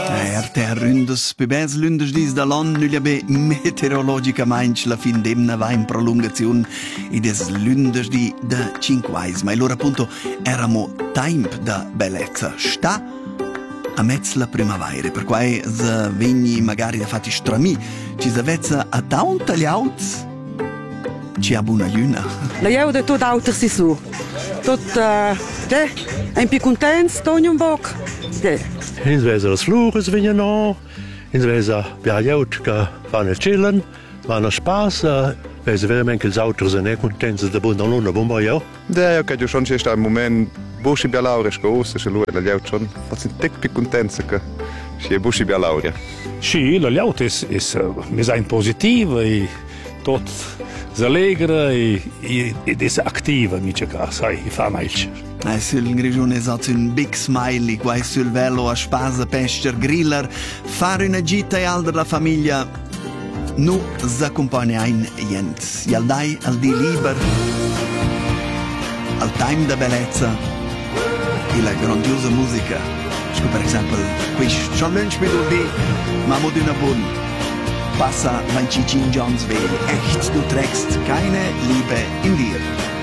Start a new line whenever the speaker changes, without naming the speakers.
Ter ründes bebès lündes dis da l'on nuglia be meteorologicamaing la fin demna va in prolungazione e des lündes di da cinquais, ma allora appunto eramo temp da bellezza sta a mezz la primavera, per quai se vegni magari da fatti strami ci savezza a taun tagliauts ci ha buona luna.
La io de tot auter si su. Tot ein pi contents togn un boc.
In Svesa las flures vengono no, in Svesa piagliaut che fanno chillen, vanno spas, Svesa veramente che gli altri sono contenti da buona luna, buon boio.
Da, che schon c'è sta un momento busci bialaure scosse, se lui la liaut schon, faccio un tic più contenti che c'è busci bialaure.
Sì, la liaut è in positiva e tot s'allegra ed è attiva, mica che sai, fa meglio.
Sul grigione esatto un big smiley, qua sul velo a spasa pescher griller, fare una gita e altra la famiglia. Nu s'accompagna in jent. Al dai al di liber, al time da bellezza e la grandiosa musica. Sco per esempio, qui schon lunch mit B, ma mod una bun. Passa van Cicin Johnsville, echt, du trägst keine Liebe in dir.